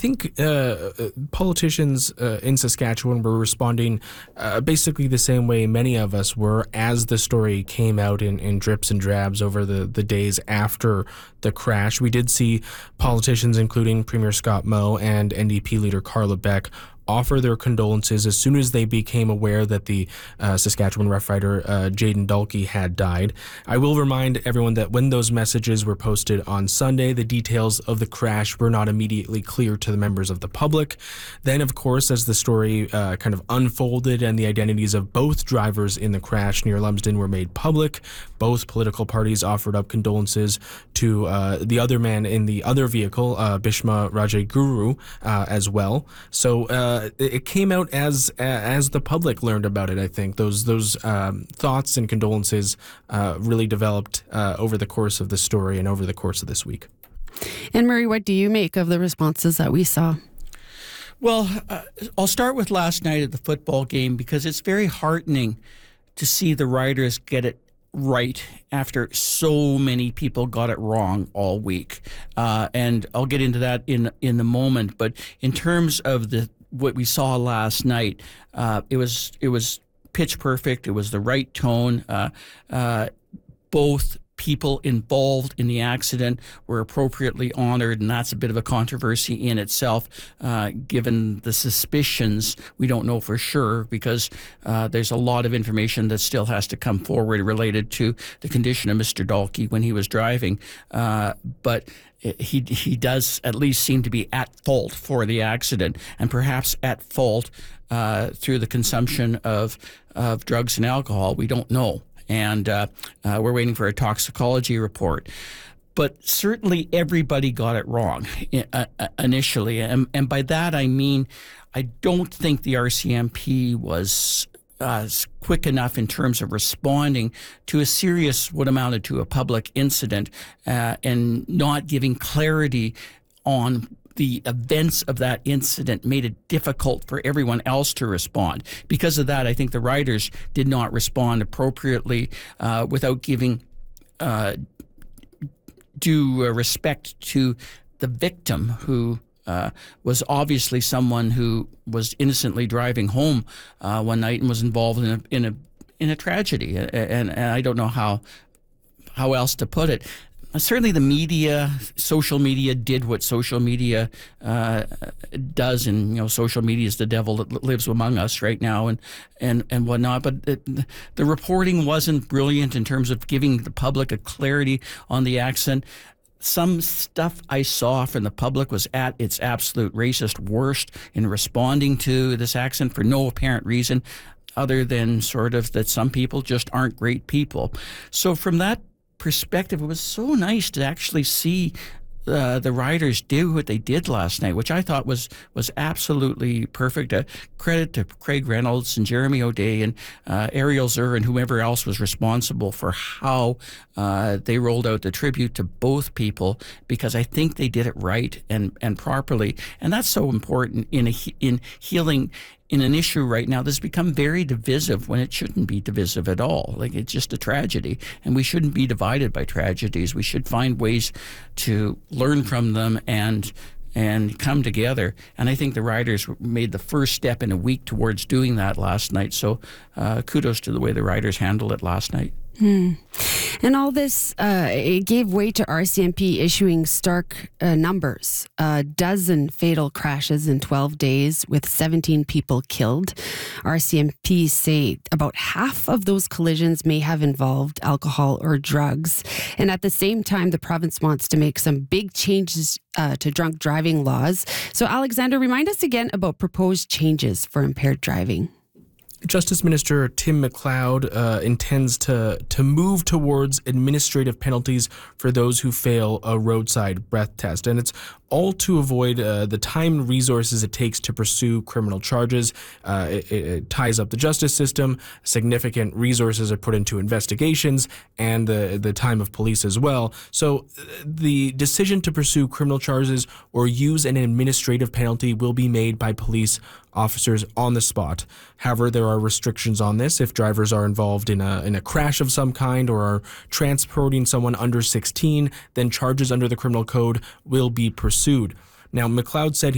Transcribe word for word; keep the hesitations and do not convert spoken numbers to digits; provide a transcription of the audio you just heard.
think uh, politicians uh, in Saskatchewan were responding uh, basically the same way many of us were as the story came out in, in drips and drabs over the, the days after the crash. We did see politicians, including Premier Scott Moe and N D P leader Carla Beck, offer their condolences as soon as they became aware that the uh, Saskatchewan Rough Rider uh, Jayden Dalkey had died. I will remind everyone that when those messages were posted on Sunday, the details of the crash were not immediately clear to the members of the public. Then, of course, as the story uh, kind of unfolded and the identities of both drivers in the crash near Lumsden were made public, both political parties offered up condolences to uh, the other man in the other vehicle, uh, Bhishma Rajaguru, uh, as well. So, uh, Uh, it came out as as the public learned about it. I think those those um, thoughts and condolences uh, really developed uh, over the course of the story and over the course of this week. And Murray, what do you make of the responses that we saw? Well, uh, I'll start with last night at the football game, because it's very heartening to see the Riders get it right after so many people got it wrong all week. Uh, and I'll get into that in in a moment. But in terms of the what we saw last night, uh, it was it was pitch perfect. It was the right tone. Uh, uh, both people involved in the accident were appropriately honored, and that's a bit of a controversy in itself, uh, given the suspicions. We don't know for sure, because uh, there's a lot of information that still has to come forward related to the condition of Mister Dalkey when he was driving. Uh, but he he does at least seem to be at fault for the accident, and perhaps at fault uh, through the consumption of of drugs and alcohol. We don't know. And uh, uh, we're waiting for a toxicology report. But certainly everybody got it wrong uh, initially. And, and by that I mean, I don't think the R C M P was uh, quick enough in terms of responding to a serious, what amounted to a public incident, uh, and not giving clarity on the events of that incident made it difficult for everyone else to respond. Because of that, I think the Riders did not respond appropriately uh, without giving uh, due uh, respect to the victim, who uh, was obviously someone who was innocently driving home uh, one night and was involved in a in a in a tragedy. And, and I don't know how how else to put it. Certainly the media, social media did what social media uh, does, and you know, social media is the devil that lives among us right now, and and, and whatnot. But it, the reporting wasn't brilliant in terms of giving the public a clarity on the accident. Some stuff I saw from the public was at its absolute racist worst in responding to this accident for no apparent reason, other than sort of that some people just aren't great people. So from that perspective, it was so nice to actually see uh, the Riders do what they did last night, which I thought was was absolutely perfect. Uh, credit to Craig Reynolds and Jeremy O'Day and uh, Ariel Zur and whomever else was responsible for how uh, they rolled out the tribute to both people, because I think they did it right and, and properly. And that's so important in a, in healing in an issue right now that's become very divisive when it shouldn't be divisive at all. Like, it's just a tragedy, and we shouldn't be divided by tragedies. We should find ways to learn from them and and come together. And I think the Riders made the first step in a week towards doing that last night. So uh, kudos to the way the Riders handled it last night. Hmm. And all this, uh, it gave way to R C M P issuing stark uh, numbers. A dozen fatal crashes in twelve days with seventeen people killed. R C M P say about half of those collisions may have involved alcohol or drugs. And at the same time, the province wants to make some big changes uh, to drunk driving laws. So Alexander, remind us again about proposed changes for impaired driving. Justice Minister Tim McLeod uh, intends to to move towards administrative penalties for those who fail a roadside breath test. And it's all to avoid uh, the time and resources it takes to pursue criminal charges. Uh, it, it ties up the justice system. Significant resources are put into investigations and the, the time of police as well. So uh, the decision to pursue criminal charges or use an administrative penalty will be made by police officers on the spot. However, there are restrictions on this. If drivers are involved in a in a crash of some kind or are transporting someone under sixteen, then charges under the criminal code will be pursued. Now, McLeod said